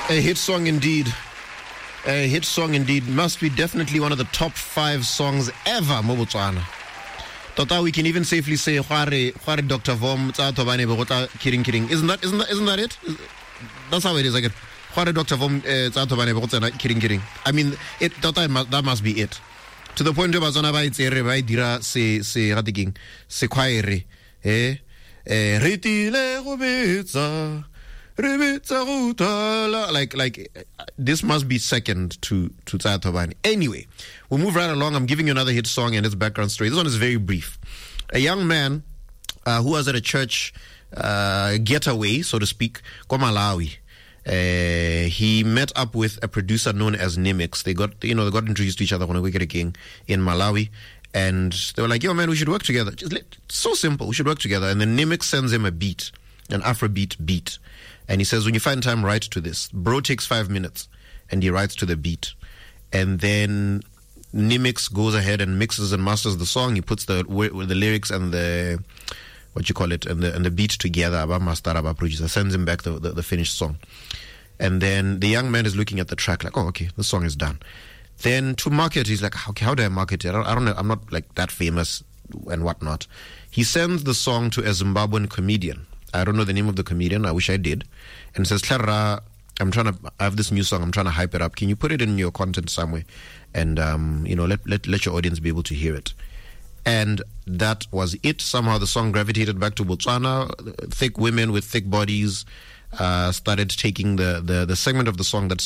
A hit song indeed. A hit song indeed. Must be definitely one of the top 5 songs ever mo Botswana. Tota, we can even safely say Khware Dr. Vom tsa thobane be go tla kiring. Isn't that it? That's how it is. Like Khware Dr. Vom tsa thobane be go tsena kiring. I mean, tota, that must be it. To the point where Batswana ba itsere ba dira se ratiking se khwaere retile go betsa like this must be second to Tsaya Thobane. Anyway, we'll move right along. I'm giving you another hit song and its background story. This one is very brief. A young man who was at a church getaway, so to speak, ko Malawi. He met up with a producer known as Nimix. They got introduced to each other when we get a king in Malawi. And they were like, yo, man, we should work together. So simple. We should work together. And then Nimix sends him a beat, an Afrobeat beat. And he says, when you find time, write to this. Bro takes 5 minutes, and he writes to the beat. And then Nimix goes ahead and mixes and masters the song. He puts the lyrics and the, and the beat together. Aba master, aba producer, sends him back the finished song. And then the young man is looking at the track like, oh, okay, the song is done. Then to market, he's like, okay, how do I market it? I don't know. I'm not like that famous and whatnot. He sends the song to a Zimbabwean comedian. I don't know the name of the comedian. I wish I did. And says, Clara, I have this new song. I'm trying to hype it up. Can you put it in your content somewhere? And, let your audience be able to hear it. And that was it. Somehow the song gravitated back to Botswana. Thick women with thick bodies started taking the segment of the song that